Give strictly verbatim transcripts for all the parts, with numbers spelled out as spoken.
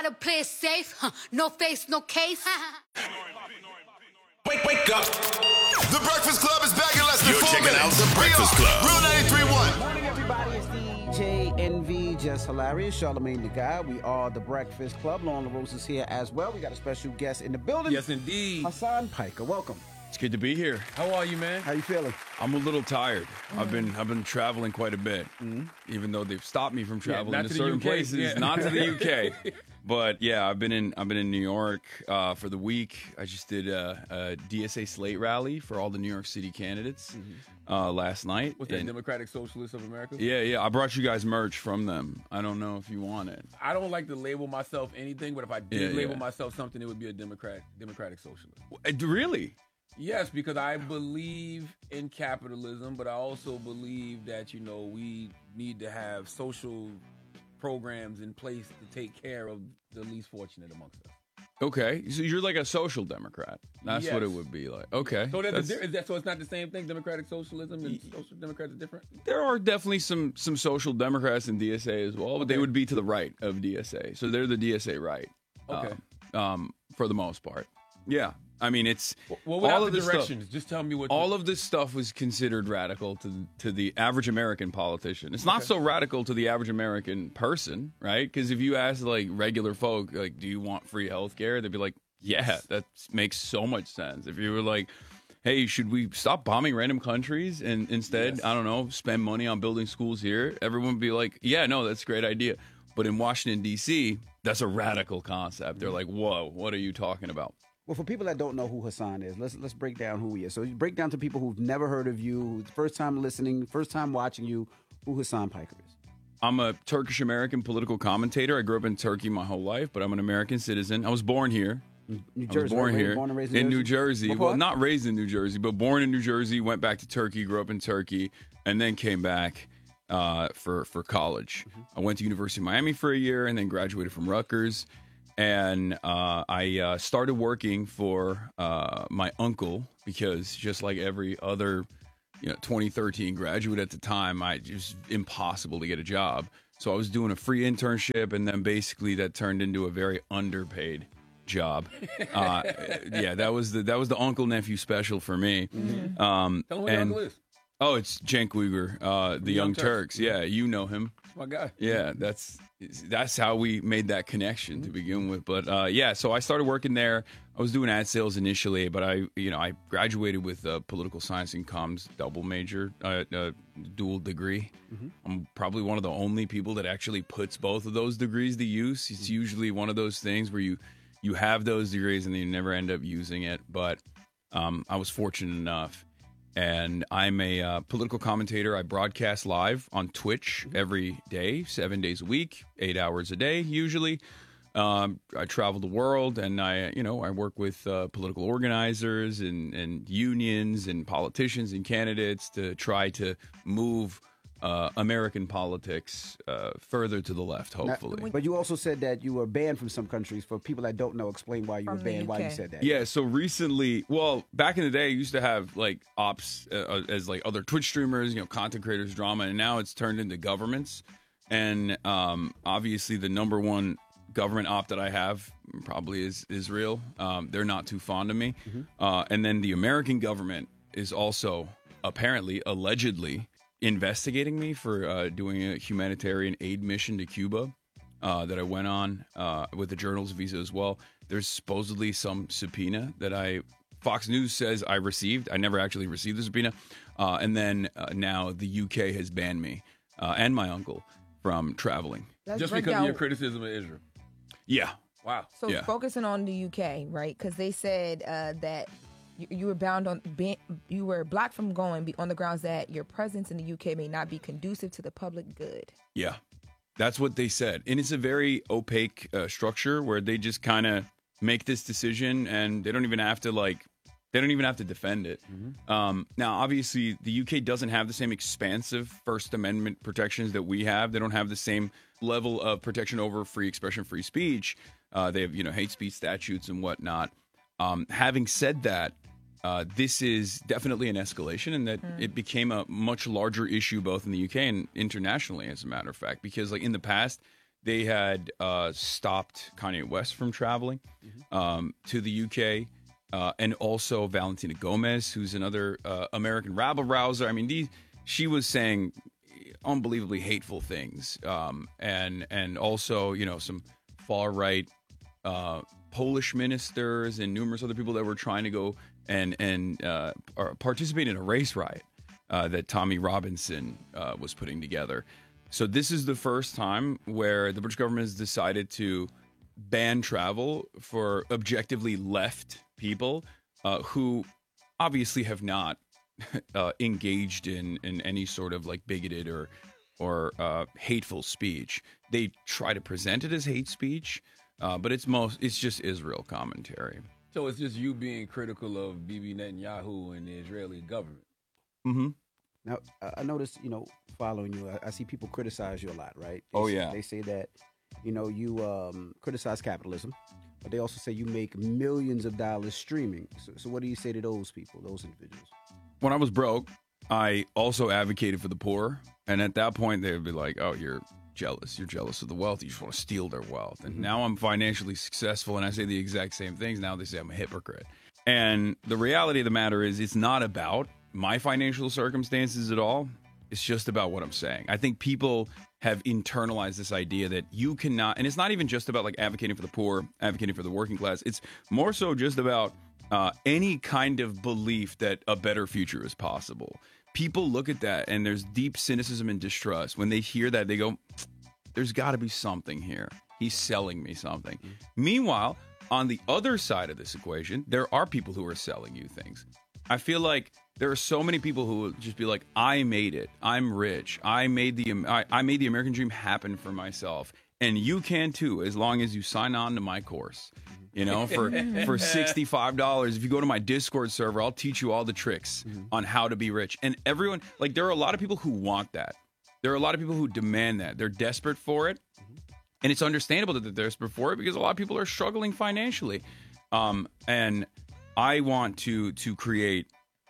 gotta play it safe. Huh. No face, no case. Wake, wake up. The Breakfast Club is back in less than You're four checking minutes. out The Breakfast Club. Real ninety-three point one. Morning, everybody. It's D J Envy, just hilarious. Charlamagne the Guy. We are The Breakfast Club. Lauren LaRose is here as well. We got a special guest in the building. Yes, indeed. Hassan Piker. Welcome. It's good to be here. How are you, man? How you feeling? I'm a little tired. I've been I've been traveling quite a bit, even though they've stopped me from traveling not to to the certain U K, places, yeah. not to the U K. But yeah, I've been in I've been in New York uh, for the week. I just did a, a D S A Slate rally for all the New York City candidates uh, last night. What's that, And- Democratic Socialists of America? Yeah, yeah. I brought you guys merch from them. I don't know if you want it. I don't like to label myself anything, but if I did Yeah, label yeah. myself something, it would be a Democrat, Democratic Socialist. Uh, Really? Yes, because I believe in capitalism, but I also believe that, you know, we need to have social programs in place to take care of the least fortunate amongst us. Okay. So you're like a social democrat. That's what it Yes. would be like. Okay. So, that's a, That's- di- is that, so it's not the same thing? Democratic socialism and social democrats are different? There are definitely some some social democrats in D S A as well, but they Okay. would be to the right of D S A. So they're the D S A right. Okay. Um, um, for the most part. Yeah. I mean, it's Well, without all the of this stuff- directions, just tell me what. all of this stuff was considered radical to to the average American politician. It's not so radical to the average American person, right? Because if you ask like regular folk, like, do you want free health care? They'd be like, yeah, that makes so much sense. If you were like, hey, should we stop bombing random countries and instead, Yes. I don't know, spend money on building schools here? Everyone would be like, yeah, no, that's a great idea. But in Washington, D C, that's a radical concept. They're like, whoa, what are you talking about? Well, for people that don't know who Hassan is, let's let's break down who he is. So you break down to people who've never heard of you, who's first time listening, first time watching you, who Hassan Piker is. I'm a Turkish American political commentator. I grew up in Turkey my whole life, but I'm an American citizen. I was born here. New I Jersey, was born right? here Born and raised in New Jersey. What Well, part? not raised in New Jersey, but born in New Jersey. Went back to Turkey, grew up in Turkey, and then came back uh, for for college. Mm-hmm. I went to University of Miami for a year, and then graduated from Rutgers. And uh, I uh, started working for uh, my uncle because, just like every other, you know, twenty thirteen graduate at the time, I it was impossible to get a job. So I was doing a free internship, and then basically that turned into a very underpaid job. Uh, yeah, that was the that was the uncle nephew special for me. Um, Tell them who your and uncle is. oh, it's Cenk Uygur, uh, the Young, Young Turks. Turks. Yeah, you know him. My guy. Yeah, that's that's how we made that connection to begin with. But uh, yeah, so I started working there. I was doing ad sales initially, but I, you know, I graduated with a political science and comms double major, uh, uh, dual degree. I'm probably one of the only people that actually puts both of those degrees to use. It's usually one of those things where you you have those degrees and then you never end up using it. But um, I was fortunate enough. And I'm a uh, political commentator. I broadcast live on Twitch every day, seven days a week, eight hours a day, usually. Um, I travel the world, and I, you know, I work with uh, political organizers and, and unions and politicians and candidates to try to move uh, American politics uh, further to the left, Now, hopefully. but you also said that you were banned from some countries. For people that don't know, explain why you From were the banned, why you U K. said that. Yeah, so recently, well, back in the day, I used to have like ops uh, as like other Twitch streamers, you know, content creators, drama, and now it's turned into governments. And um, obviously, the number one government op that I have probably is Israel. Um, they're not too fond of me. Uh, and then the American government is also apparently, allegedly, investigating me for uh, doing a humanitarian aid mission to Cuba. Uh, that I went on uh, with the journalist visa as well. There's supposedly some subpoena that I, Fox News says I received. I never actually received the subpoena. Uh, and then uh, now the U K has banned me uh, and my uncle from traveling. Let's Just break because down- of your criticism of Israel. Yeah. Wow. So Yeah. focusing on the U K, right? Because they said uh, that you, you were bound on ban, you were blocked from going be- on the grounds that your presence in the U K may not be conducive to the public good. Yeah. That's what they said. And it's a very opaque uh, structure where they just kind of make this decision and they don't even have to like, they don't even have to defend it. Um, now, obviously, the U K doesn't have the same expansive First Amendment protections that we have. They don't have the same level of protection over free expression, free speech. Uh, they have, you know, hate speech statutes and whatnot. Um, having said that, uh, this is definitely an escalation, and that it became a much larger issue both in the U K and internationally, as a matter of fact, because like in the past, they had uh, stopped Kanye West from traveling um, to the U K. Uh, and also Valentina Gomez, who's another uh, American rabble rouser. I mean, these, she was saying unbelievably hateful things, um, and and also, you know, some far right uh, Polish ministers and numerous other people that were trying to go and and uh, participate in a race riot uh, that Tommy Robinson uh, was putting together. So this is the first time where the British government has decided to ban travel for objectively left people uh, who obviously have not uh, engaged in, in any sort of like bigoted or or uh, hateful speech. They try to present it as hate speech, uh, but it's most it's just Israel commentary. So it's just you being critical of Bibi Netanyahu and the Israeli government. Mm-hmm. Now, I noticed, you know, following you, I, I see people criticize you a lot, right? They Oh, say, yeah. They say that, you know, you um, criticize capitalism, but they also say you make millions of dollars streaming. So, so what do you say to those people, those individuals? When I was broke, I also advocated for the poor. And at that point, they would be like, oh, you're jealous. You're jealous of the wealth. You just want to steal their wealth. And now I'm financially successful and I say the exact same things. Now they say I'm a hypocrite. And the reality of the matter is it's not about my financial circumstances at all. It's just about what I'm saying. I think people have internalized this idea that you cannot, and it's not even just about like advocating for the poor, advocating for the working class. It's more so just about uh, any kind of belief that a better future is possible. People look at that and there's deep cynicism and distrust. When they hear that, they go, there's got to be something here. He's selling me something. Mm-hmm. Meanwhile, on the other side of this equation, there are people who are selling you things. I feel like there are so many people who will just be like, I made it. I'm rich. I made the I, I made the American dream happen for myself. And you can too, as long as you sign on to my course. You know, for for sixty-five dollars, if you go to my Discord server, I'll teach you all the tricks mm-hmm. on how to be rich. And everyone, like, there are a lot of people who want that. There are a lot of people who demand that. They're desperate for it. Mm-hmm. And it's understandable that they're desperate for it because a lot of people are struggling financially. Um, and I want to to create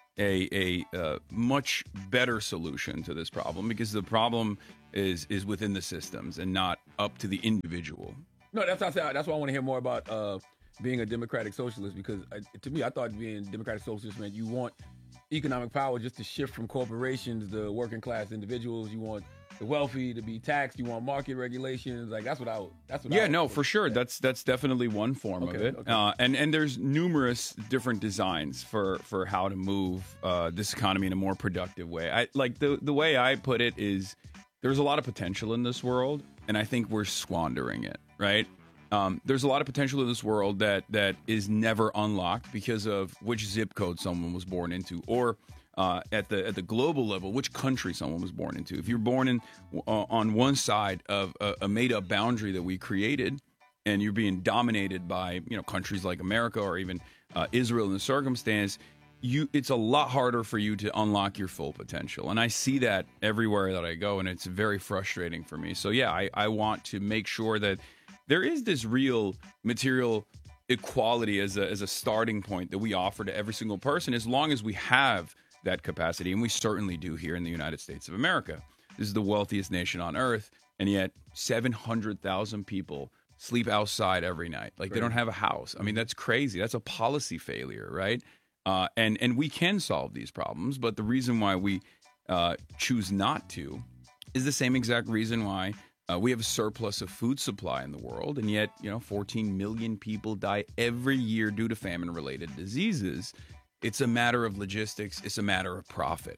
a a uh, much better solution to this problem because the problem is is within the systems and not up to the individual. No, that's what I said. That's why I want to hear more about uh, being a democratic socialist because uh, to me, I thought being democratic socialist meant you want economic power just to shift from corporations to working class individuals. You want the wealthy to be taxed. You want market regulations. Like that's what I. That's what. Yeah, I no, for sure. Yeah. That's that's definitely one form okay, of it. Okay. Uh, and and there's numerous different designs for for how to move uh, this economy in a more productive way. I like the the way I put it is there's a lot of potential in this world, and I think we're squandering it. Right. Um, there's a lot of potential in this world that that is never unlocked because of which zip code someone was born into, or uh, at the at the global level, which country someone was born into. If you're born in uh, on one side of a, a made-up boundary that we created, and you're being dominated by you know countries like America or even uh, Israel in the circumstance, you it's a lot harder for you to unlock your full potential. And I see that everywhere that I go, and it's very frustrating for me. So yeah, I, I want to make sure that there is this real material equality as a, as a starting point that we offer to every single person as long as we have that capacity. And we certainly do here in the United States of America. This is the wealthiest nation on earth. And yet seven hundred thousand people sleep outside every night. Like they don't have a house. I mean, that's crazy. That's a policy failure, right? Uh, and, and we can solve these problems. But the reason why we uh, choose not to is the same exact reason why Uh, we have a surplus of food supply in the world, and yet, you know, fourteen million people die every year due to famine-related diseases. It's a matter of logistics. It's a matter of profit.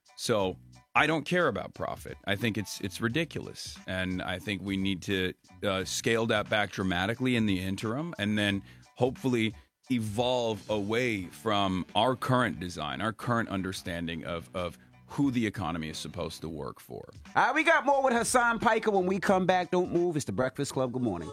So I don't care about profit. I think it's it's ridiculous, and I think we need to uh, scale that back dramatically in the interim, and then hopefully evolve away from our current design, our current understanding of of. who the economy is supposed to work for. All right, we got more with Hassan Piker when we come back. Don't move. It's The Breakfast Club. Good morning.